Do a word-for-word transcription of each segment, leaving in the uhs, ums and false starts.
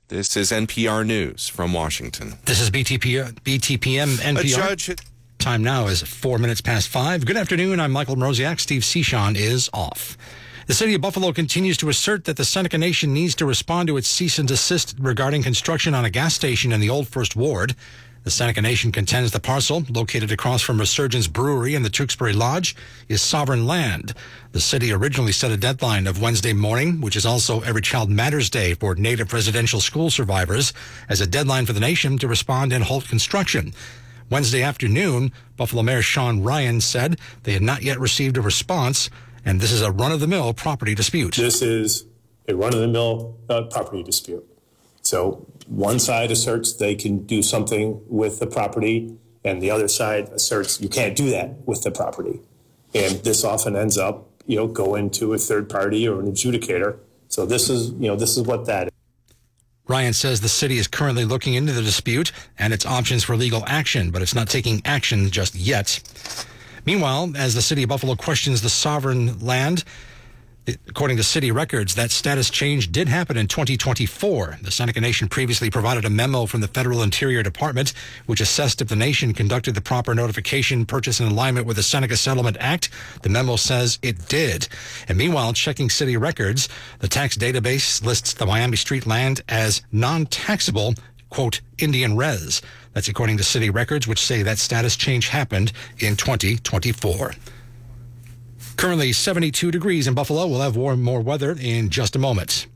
This is N P R News from Washington. This is B T P, B T P M N P R. A judge... Time now is four minutes past five. Good afternoon. I'm Michael Mroziak. Steve Cichon is off. The city of Buffalo continues to assert that the Seneca Nation needs to respond to its cease and desist regarding construction on a gas station in the Old First Ward. The Seneca Nation contends the parcel, located across from Resurgence Brewery and the Tewksbury Lodge, is sovereign land. The city originally set a deadline of Wednesday morning, which is also Every Child Matters Day for Native residential school survivors, as a deadline for the nation to respond and halt construction. Wednesday afternoon, Buffalo Mayor Sean Ryan said they had not yet received a response, and this is a run-of-the-mill property dispute. This is a run-of-the-mill uh, property dispute. So one side asserts they can do something with the property, and the other side asserts you can't do that with the property. And this often ends up, you know, going to a third party or an adjudicator. So this is, you know, this is what that is. Ryan says the city is currently looking into the dispute and its options for legal action, but it's not taking action just yet. Meanwhile, as the city of Buffalo questions the sovereign land, according to city records, that status change did happen in twenty twenty-four. The Seneca Nation previously provided a memo from the Federal Interior Department, which assessed if the nation conducted the proper notification purchase in alignment with the Seneca Settlement Act. The memo says it did. And meanwhile, checking city records, the tax database lists the Miami Street land as non-taxable, quote, Indian res. That's according to city records, which say that status change happened in twenty twenty-four. Currently seventy-two degrees in Buffalo. We'll have warm, more weather in just a moment.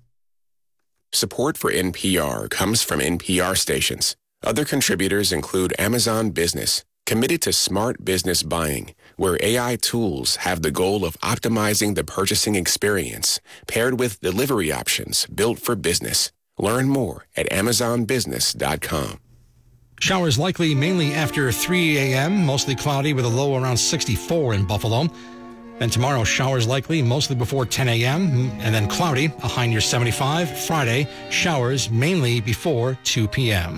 Support for N P R comes from N P R stations. Other contributors include Amazon Business, committed to smart business buying, where A I tools have the goal of optimizing the purchasing experience, paired with delivery options built for business. Learn more at amazon business dot com. Showers likely mainly after three a.m., mostly cloudy with a low around sixty-four in Buffalo. Then tomorrow, showers likely mostly before ten a.m. and then cloudy, a high near seventy-five. Friday, showers mainly before two p.m.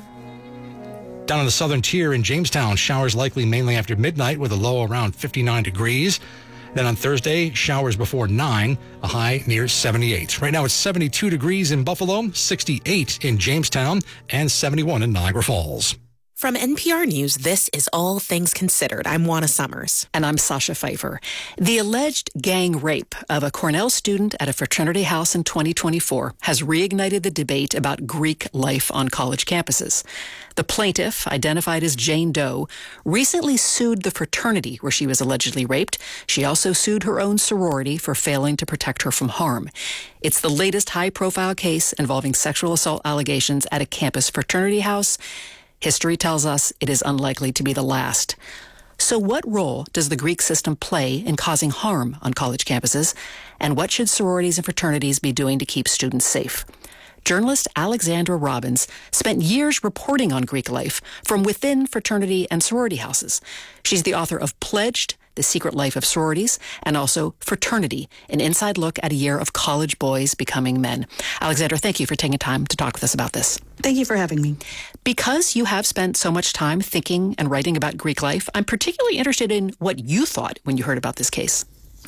Down in the southern tier in Jamestown, showers likely mainly after midnight with a low around fifty-nine degrees. Then on Thursday, showers before nine, a high near seventy-eight. Right now it's seventy-two degrees in Buffalo, sixty-eight in Jamestown, and seventy-one in Niagara Falls. From N P R News, this is All Things Considered. I'm Juana Summers. And I'm Sasha Pfeiffer. The alleged gang rape of a Cornell student at a fraternity house in twenty twenty-four has reignited the debate about Greek life on college campuses. The plaintiff, identified as Jane Doe, recently sued the fraternity where she was allegedly raped. She also sued her own sorority for failing to protect her from harm. It's the latest high-profile case involving sexual assault allegations at a campus fraternity house. History tells us it is unlikely to be the last. So what role does the Greek system play in causing harm on college campuses? And what should sororities and fraternities be doing to keep students safe? Journalist Alexandra Robbins spent years reporting on Greek life from within fraternity and sorority houses. She's the author of Pledged, The Secret Life of Sororities, and also Fraternity, an inside look at a year of college boys becoming men. Alexandra, thank you for taking time to talk with us about this. Thank you for having me. Because you have spent so much time thinking and writing about Greek life, I'm particularly interested in what you thought when you heard about this case.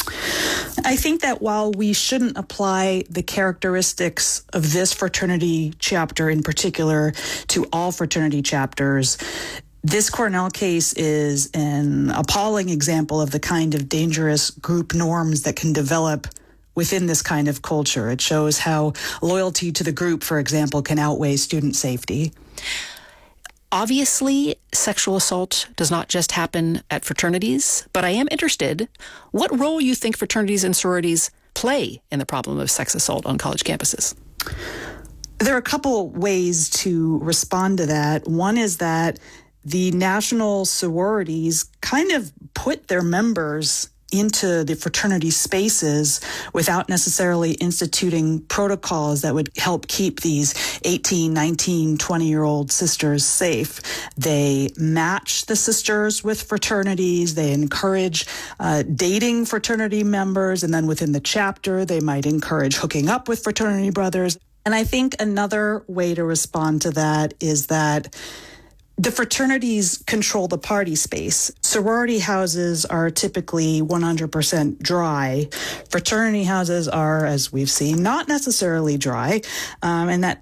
I think that while we shouldn't apply the characteristics of this fraternity chapter in particular to all fraternity chapters, this Cornell case is an appalling example of the kind of dangerous group norms that can develop within this kind of culture. It shows how loyalty to the group, for example, can outweigh student safety. Obviously, sexual assault does not just happen at fraternities, but I am interested what role you think fraternities and sororities play in the problem of sex assault on college campuses. There are a couple ways to respond to that. One is that the national sororities kind of put their members into the fraternity spaces without necessarily instituting protocols that would help keep these eighteen, nineteen, twenty-year-old sisters safe. They match the sisters with fraternities. They encourage uh, dating fraternity members, and then within the chapter, they might encourage hooking up with fraternity brothers. And I think another way to respond to that is that the fraternities control the party space. Sorority houses are typically one hundred percent dry. Fraternity houses are, as we've seen, not necessarily dry, um, and that